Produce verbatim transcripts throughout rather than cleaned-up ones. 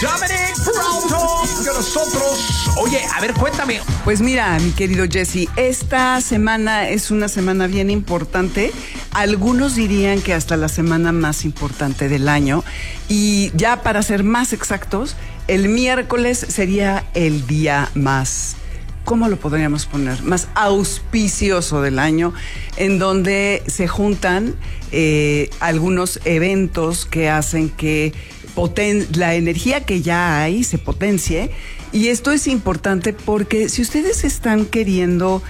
Dominic Peralta con nosotros. Oye, a ver, cuéntame. Pues mira, mi querido Jesse, esta semana es una semana bien importante. Algunos dirían que hasta la semana más importante del año. Y ya para ser más exactos, el miércoles sería el día más, ¿cómo lo podríamos poner? Más auspicioso del año, en donde se juntan eh, algunos eventos que hacen que poten- la energía que ya hay se potencie. Y esto es importante porque si ustedes están queriendo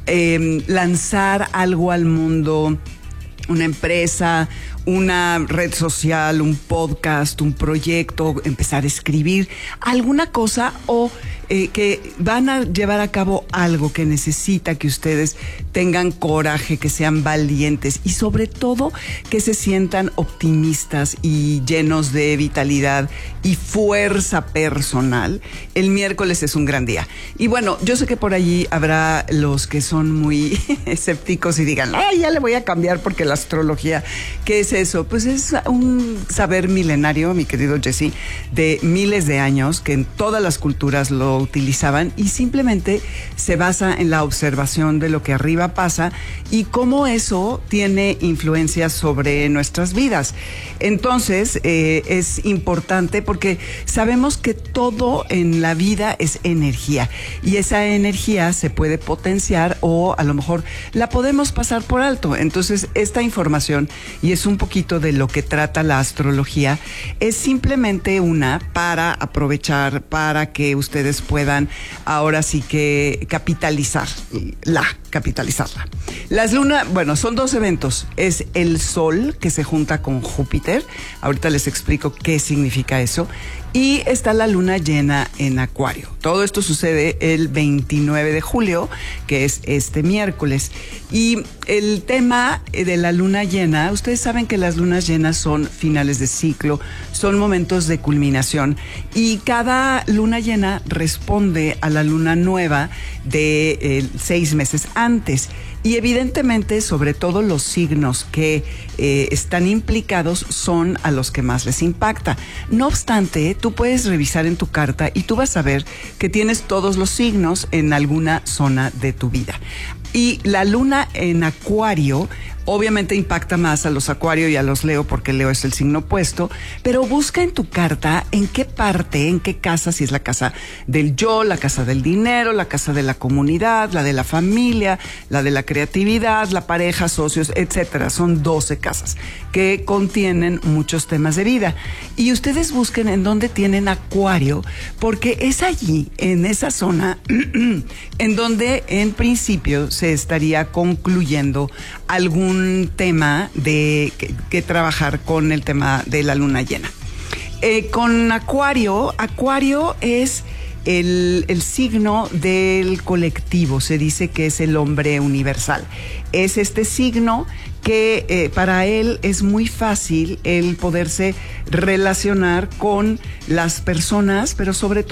eh, lanzar algo al mundo, una empresa, una red social, un podcast, un proyecto, empezar a escribir alguna cosa o eh, que van a llevar a cabo algo que necesita que ustedes tengan coraje, que sean valientes y sobre todo que se sientan optimistas y llenos de vitalidad y fuerza personal. El miércoles es un gran día. Y bueno, yo sé que por allí habrá los que son muy escépticos y digan, ay, ya le voy a cambiar porque la astrología, ¿qué es eso? Pues es un saber milenario, mi querido Jesse, de miles de años que en todas las culturas lo utilizaban y simplemente se basa en la observación de lo que arriba pasa y cómo eso tiene influencia sobre nuestras vidas. Entonces, eh, es importante porque sabemos que todo en la vida es energía y esa energía se puede potenciar o a lo mejor la podemos pasar por alto. Entonces, esta información, y es un poquito de lo que trata la astrología, es simplemente una para aprovechar, para que ustedes puedan ahora sí que capitalizar, la, capitalizarla. Las lunas, bueno, son dos eventos. Es el Sol que se junta con Júpiter. Ahorita les explico qué significa eso. Y está la luna llena en Acuario. Todo esto sucede el veintinueve de julio, que es este miércoles. Y el tema de la luna llena, ustedes saben que las lunas llenas son finales de ciclo, son momentos de culminación. Y cada luna llena responde a la luna nueva de eh, seis meses antes. Y evidentemente, sobre todo los signos que eh, están implicados son a los que más les impacta. No obstante, tú puedes revisar en tu carta y tú vas a ver que tienes todos los signos en alguna zona de tu vida. Y la luna en Acuario obviamente impacta más a los Acuario y a los Leo porque Leo es el signo opuesto, pero busca en tu carta en qué parte, en qué casa, si es la casa del yo, la casa del dinero, la casa de la comunidad, la de la familia, la de la creatividad, la pareja, socios, etcétera. Son doce casas que contienen muchos temas de vida. Y ustedes busquen en dónde tienen Acuario, porque es allí, en esa zona, en donde en principio se estaría concluyendo algún un tema de que, que trabajar con el tema de la luna llena. Eh, con Acuario, Acuario es el, el signo del colectivo, se dice que es el hombre universal. Es este signo que eh, para él es muy fácil el poderse relacionar con las personas, pero sobre todo